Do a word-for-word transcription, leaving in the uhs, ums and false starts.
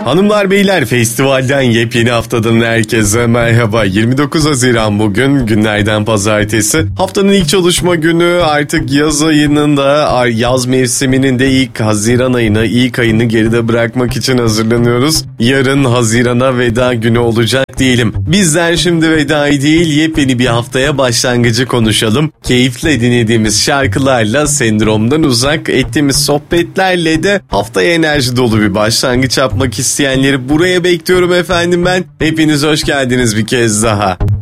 Hanımlar beyler, festivalden yepyeni haftadan herkese merhaba. yirmi dokuz Haziran bugün, günlerden pazartesi. Haftanın ilk çalışma günü, artık yaz ayının da, yaz mevsiminin de ilk Haziran ayını, ilk ayını geride bırakmak için hazırlanıyoruz. Yarın Haziran'a veda günü olacak diyelim. Bizler şimdi vedayı değil, yepyeni bir haftaya başlangıcı konuşalım. Keyifle dinlediğimiz şarkılarla, sendromdan uzak ettiğimiz sohbetlerle de haftaya enerji dolu bir başlangıç yapmak isteyenleri buraya bekliyorum efendim ben. Hepiniz hoş geldiniz bir kez daha.